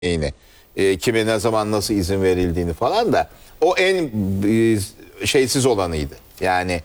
Kime ne zaman nasıl izin verildiğini falan da o en şeysiz olanıydı. Yani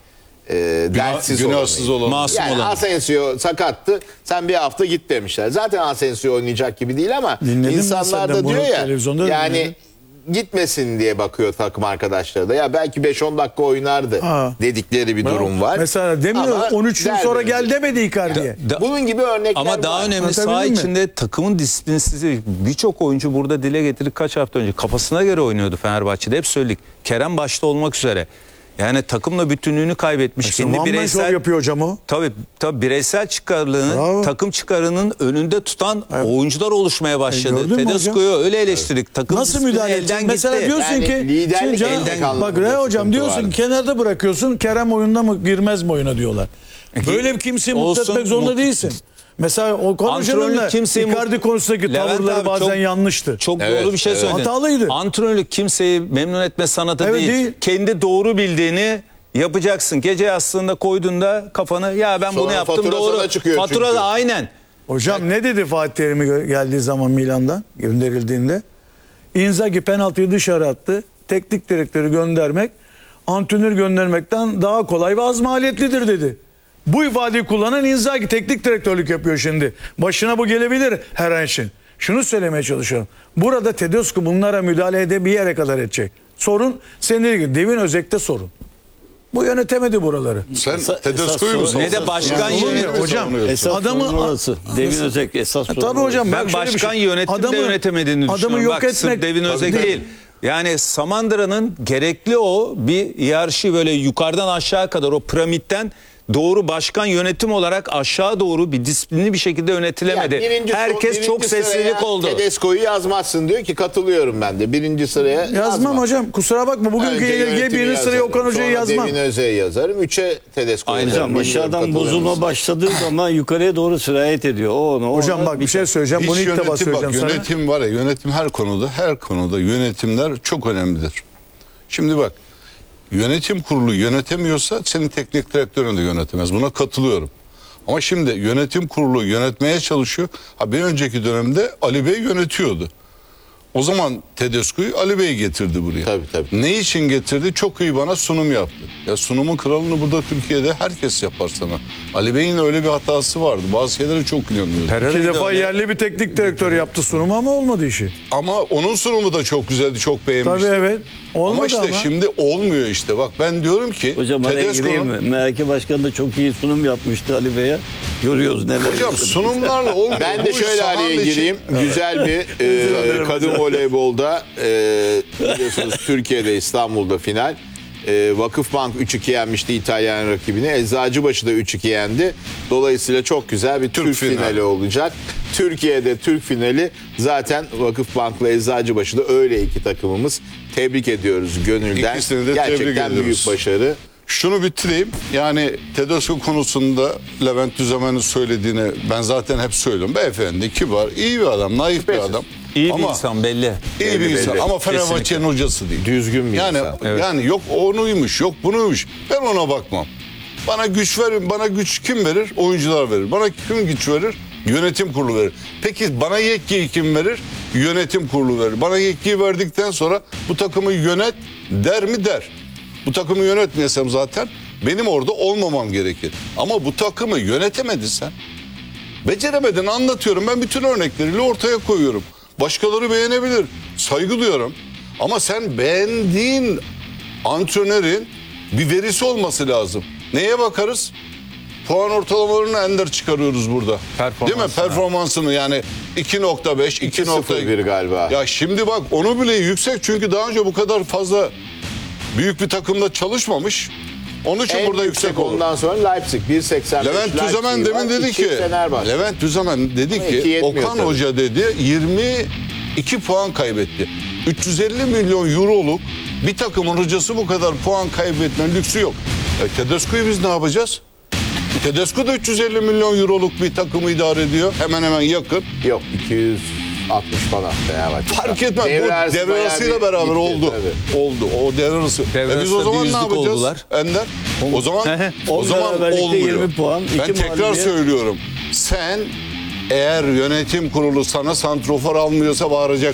dertsiz günahsız olan. Masum yani olan. Asensio sakattı. Sen bir hafta git demişler. Zaten Asensio oynayacak gibi değil ama Dinledim insanlar ben da senden diyor bunu, ya televizyonda yani dinledim. gitmesin diye bakıyor takım arkadaşları da. Ya belki 5-10 dakika oynardı dedikleri bir durum var. Mesela demiyor Ama 13 yıl sonra gel demedi Icardi'ye. Bunun gibi örnekler Ama daha var. önemli saha Anlatabildim mi? içinde takımın disiplinsizliği. Birçok oyuncu burada dile getirdik kaç hafta önce. Kafasına göre oynuyordu Fenerbahçe'de. Hep söyledik. Kerem başta olmak üzere. Yani takımla bütünlüğünü kaybetmiş. Kendi bireysel yapıyor hocam o. Tabii bireysel çıkarlığını, Bravo. takım çıkarının önünde tutan oyuncular oluşmaya başladı. gördün mü Tedesco'yu öyle eleştirdik. Takım Nasıl disiplini müdahale elden edeceksin? Mesela gitti. diyorsun Yani ki liderlik şimdi canım, elden kaldı. bak Rea hocam Sıkıntı diyorsun vardı. kenarda bırakıyorsun. Kerem oyunda mı girmez mi oyuna diyorlar. Böyle bir kimseyi mutlu Olsun, etmek zorunda değilsin. Mesela o konuşanın Antrenörlük da kimseyi Icardi konusundaki Levent tavırları abi bazen çok- yanlıştı. Çok Evet, doğru bir şey evet. söyledin. Hatalıydı. Antrenörlük kimseyi memnun etme sanatı Evet, değil. değil. Kendi doğru bildiğini yapacaksın. Gece yastığında koyduğunda kafanı ya ben bunu Sonra yaptım faturası doğru. da çıkıyor Fatura çünkü. da aynen. Hocam ne dedi Fatih Terim'e geldiği zaman Milan'dan gönderildiğinde? Inzaghi penaltıyı dışarı attı. Teknik direktörü göndermek antrenör göndermekten daha kolay ve az maliyetlidir dedi. Bu ifadeyi kullanan Inzaghi teknik direktörlük yapıyor şimdi. Başına bu gelebilir her an için. Şunu söylemeye çalışıyorum. Burada Tedesco bunlara müdahale bir yere kadar edecek. Sorun senin dediğin gibi Devin Özek'te sorun. Bu yönetemedi buraları. Sen Tedesco'yu mu Ne de başkan Yani olur mu yönetim. hocam? Esas Adamı- sorun orası. Devin Özek esas sorun Tabii hocam Ben şöyle bir başkan şey- yönetim de yönetemediğini adamı düşünüyorum. yok Bak etmek. sırf Devin Özek tabii. değil. Yani Samandıra'nın gerekli o bir hiyerarşi böyle yukarıdan aşağı kadar o piramitten doğru başkan yönetim olarak aşağı doğru bir disiplinli bir şekilde yönetilemedi. Yani Herkes çok sıraya sessizlik oldu. Tedesco'yu yazmazsın diyor ki katılıyorum ben de. Birinci sıraya Yazmam hocam. Kusura bakma. Bugünkü Önce yenilgiye yönetimi birinci sıraya yazarım. Okan Hoca'yı Sonra yazmam. Devin Özek'i yazarım. 3'e Tedesco'yu Aynen. yazarım. Hocam Bilmiyorum, aşağıdan katılıyor bozulma musun? başladığı zaman yukarıya doğru sirayet ediyor. Hocam bak bir şey söyleyeceğim. Bunu ilk defa söyleyeceğim sana. Yönetim var ya, yönetim her konuda yönetimler çok önemlidir. Şimdi bak, yönetim kurulu yönetemiyorsa senin teknik direktörün de yönetemez. Buna katılıyorum. Ama şimdi yönetim kurulu yönetmeye çalışıyor. Bir önceki dönemde Ali Bey yönetiyordu. O zaman Tedesco'yu Ali Bey getirdi buraya. Tabii. Ne için getirdi? Çok iyi bana sunum yaptı. Ya sunumun kralını burada Türkiye'de herkes yapar sana. Ali Bey'in öyle bir hatası vardı. Bazı şeylere çok inanıyordu. İki defa yerli bir teknik direktör yaptı sunumu ama olmadı işi. Ama onun sunumu da çok güzeldi, çok beğenmiştim. Tabii evet. Olmadı Ama işte şimdi olmuyor işte. Bak ben diyorum ki Hocam araya gireyim mi? MHK Başkanı da çok iyi sunum yapmıştı Ali Bey'e. Görüyoruz neler. Hocam sunumlarla olmuyor. Ben de Bu şöyle sahanın araya içi- gireyim. Güzel bir kadın voleybolda biliyorsunuz Türkiye'de İstanbul'da final. Vakıfbank 3-2 yenmişti İtalyan rakibini. Eczacıbaşı da 3-2 yendi. Dolayısıyla çok güzel bir Türk finali olacak. Türkiye'de Türk finali zaten Vakıfbank'la Eczacıbaşı da öyle iki takımımız. Tebrik ediyoruz gönülden. İkisini de tebrik Gerçekten büyük ediyoruz. başarı. Şunu bitireyim. Yani Tedesco konusunda Levent Düzemen'in söylediğini ben zaten hep söylüyorum. Beyefendi, kibar, iyi bir adam, naif bir adam. İyi bir Ama insan belli. İyi bir insan belli. ama Fenerbahçe'nin hocası değil. Düzgün bir yani, insan. Evet. Yani yok onuymuş, yok bunuymuş. Ben ona bakmam. Bana güç verin, bana güç kim verir? Oyuncular verir. Bana kim güç verir? Yönetim kurulu verir. Peki bana yetkiyi kim verir? Yönetim kurulu verir. Bana yetkiyi verdikten sonra bu takımı yönet der mi der. Bu takımı yönetmeyesem zaten benim orada olmamam gerekir. Ama bu takımı yönetemedin sen. Beceremedin, anlatıyorum. Ben bütün örnekleriyle ortaya koyuyorum. Başkaları beğenebilir. Saygı duyuyorum. Ama sen beğendiğin antrenörün bir verisi olması lazım. Neye bakarız? Puan ortalamalarını ender çıkarıyoruz burada. Değil mi? Performansını yani 2.5, 2.01 galiba. Ya şimdi bak onu bile yüksek çünkü daha önce bu kadar fazla büyük bir takımda çalışmamış. Onun için En burada yüksek olur. ondan sonra Leipzig 1.85. Levent Düzemen Leipzig demin var, dedi 2 ki Fenerbahçe. Levent Düzemen dedi Ama iki ki yetmiyor Okan tabii. Hoca dedi 22 puan kaybetti. 350 milyon euroluk bir takımın hocası bu kadar puan kaybetmenin lüksü yok. Tedesco'yu biz ne yapacağız? Tedesco da 350 milyon euroluk bir takımı idare ediyor. Hemen hemen yakın. Yok 260 falan Fenerbahçe. Fark etmez. Devre Bu arası devre bayağı arasıyla bir beraber gitti, oldu. tabii. Oldu. O devre arası. Devre Biz o arasında zaman bir ne yüzlük yapacağız? oldular. Ender. O zaman 10 o zaman beraberlikte olmuyor. 20 puan, Ben iki tekrar mağlubiyet. söylüyorum. Sen Eğer yönetim kurulu sana santrofor almıyorsa bağıracaksın.